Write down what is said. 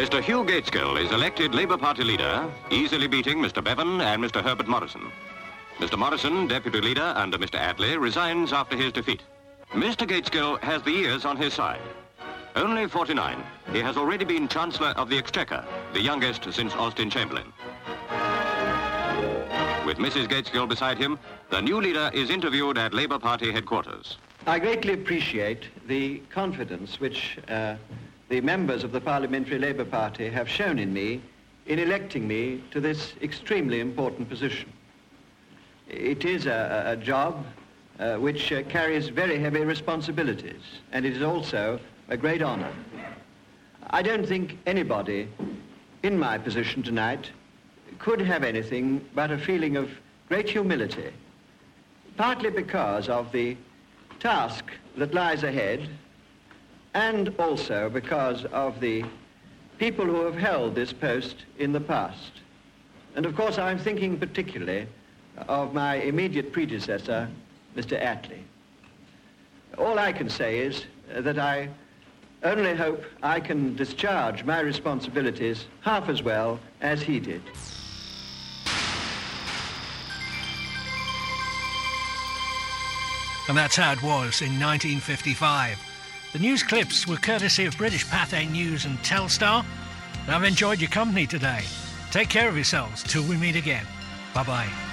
Mr. Hugh Gaitskell is elected Labour Party leader, easily beating Mr. Bevan and Mr. Herbert Morrison. Mr. Morrison, deputy leader under Mr. Attlee, resigns after his defeat. Mr. Gaitskell has the years on his side. Only 49, he has already been Chancellor of the Exchequer, the youngest since Austin Chamberlain. With Mrs. Gaitskell beside him, the new leader is interviewed at Labour Party headquarters. I greatly appreciate the confidence which the members of the Parliamentary Labour Party have shown in me in electing me to this extremely important position. It is a job which carries very heavy responsibilities, and it is also a great honour. I don't think anybody in my position tonight could have anything but a feeling of great humility, partly because of the task that lies ahead, and also because of the people who have held this post in the past. And of course, I'm thinking particularly of my immediate predecessor, Mr. Attlee. All I can say is that I only hope I can discharge my responsibilities half as well as he did. And that's how it was in 1955. The news clips were courtesy of British Pathé News and Telstar. And I've enjoyed your company today. Take care of yourselves till we meet again. Bye-bye.